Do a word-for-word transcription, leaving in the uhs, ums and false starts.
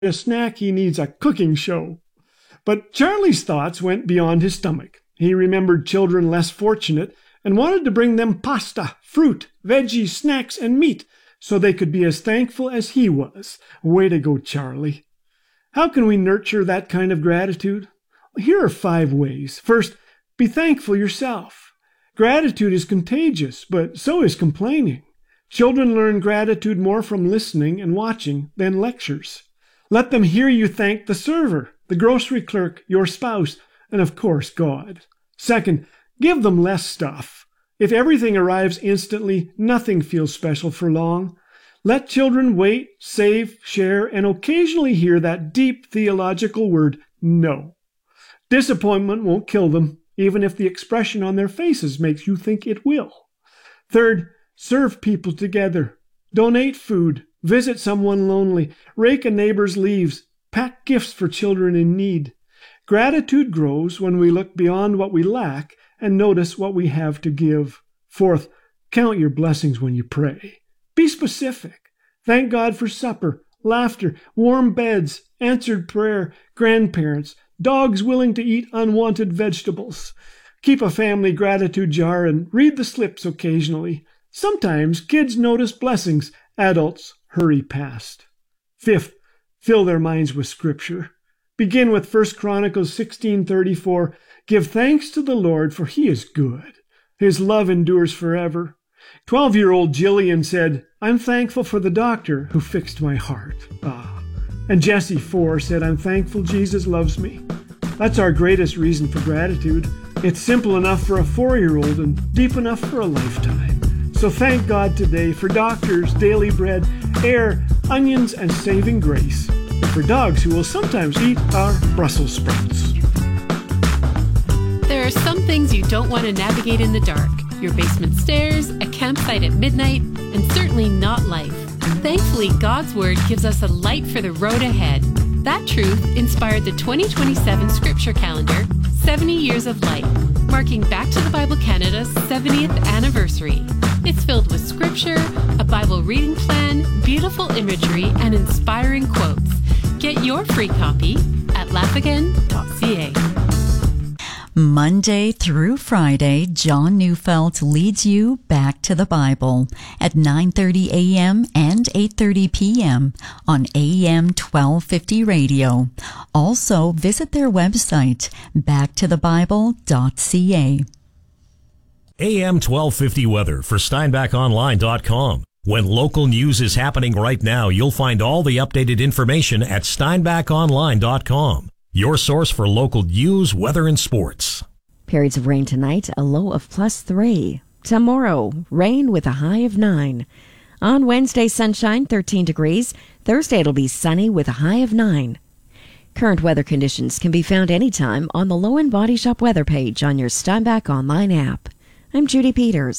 a snack, he needs a cooking show. But Charlie's thoughts went beyond his stomach. He remembered children less fortunate and wanted to bring them pasta, fruit, veggies, snacks, and meat so they could be as thankful as he was. Way to go, Charlie. How can we nurture that kind of gratitude? Here are five ways. First, be thankful yourself. Gratitude is contagious, but so is complaining. Children learn gratitude more from listening and watching than lectures. Let them hear you thank the server, the grocery clerk, your spouse, and of course, God. Second, give them less stuff. If everything arrives instantly, nothing feels special for long. Let children wait, save, share, and occasionally hear that deep theological word, no. Disappointment won't kill them, even if the expression on their faces makes you think it will. Third, serve people together. Donate food, visit someone lonely, rake a neighbor's leaves, pack gifts for children in need. Gratitude grows when we look beyond what we lack and notice what we have to give. Fourth, count your blessings when you pray. Be specific. Thank God for supper, laughter, warm beds, answered prayer, grandparents, dogs willing to eat unwanted vegetables. Keep a family gratitude jar and read the slips occasionally. Sometimes kids notice blessings adults hurry past. Fifth, fill their minds with Scripture. Begin with First Chronicles sixteen thirty-four. Give thanks to the Lord, for he is good. His love endures forever. Twelve-year-old Jillian said, I'm thankful for the doctor who fixed my heart. Ah. And Jessie, four, said, I'm thankful Jesus loves me. That's our greatest reason for gratitude. It's simple enough for a four-year-old and deep enough for a lifetime. So thank God today for doctors, daily bread, air, onions, and saving grace. And for dogs who will sometimes eat our Brussels sprouts. There are some things you don't want to navigate in the dark. Your basement stairs, a campsite at midnight, and certainly not life. Thankfully, God's Word gives us a light for the road ahead. That truth inspired the twenty twenty-seven Scripture Calendar, seventy Years of Light, marking Back to the Bible Canada's seventieth anniversary. It's filled with Scripture, a Bible reading plan, beautiful imagery, and inspiring quotes. Get your free copy at laugh again dot c a. Monday through Friday, John Neufeld leads you back to the Bible at nine thirty a.m. and eight thirty p.m. on A M twelve fifty radio. Also, visit their website, back to the bible dot c a. A M twelve fifty weather for steinbach online dot com. When local news is happening right now, you'll find all the updated information at steinbach online dot com. Your source for local news, weather, and sports. Periods of rain tonight, a low of plus three. Tomorrow, rain with a high of nine. On Wednesday, sunshine, thirteen degrees. Thursday, it'll be sunny with a high of nine. Current weather conditions can be found anytime on the Low End Body Shop weather page on your Steinbach Online app. I'm Judy Peters.